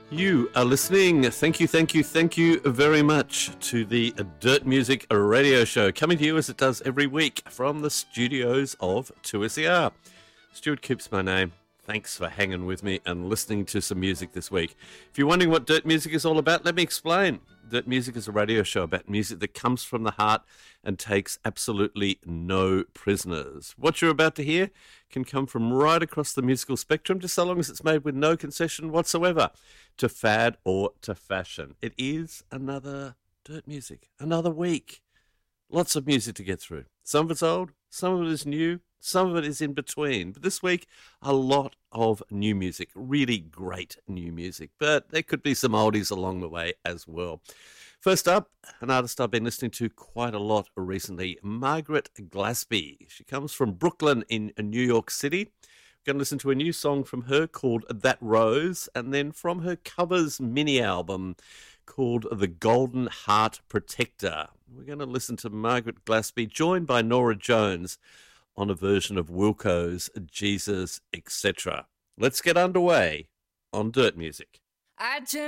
You are listening. Thank you very much to the Dirt Music Radio Show, coming to you as it does every week from the studios of 2SER. Stuart Coops, my name. Thanks for hanging with me and listening to some music this week. If you're wondering what Dirt Music is all about, let me explain. Dirt Music is a radio show about music that comes from the heart and takes absolutely no prisoners. What you're about to hear can come from right across the musical spectrum, just so long as it's made with no concession whatsoever to fad or to fashion. It is another Dirt Music, another week. Lots of music to get through. Some of it's old, some of it is new, some of it is in between. But this week, a lot of new music, really great new music. But there could be some oldies along the way as well. First up, an artist I've been listening to quite a lot recently, Margaret Glasby. She comes from Brooklyn in New York City. We're going to listen to a new song from her called That Rose, and then from her covers mini album called The Golden Heart Protector. We're going to listen to Margaret Glasby, joined by Norah Jones, on a version of Wilco's Jesus, Etc. Let's get underway on Dirt Music. I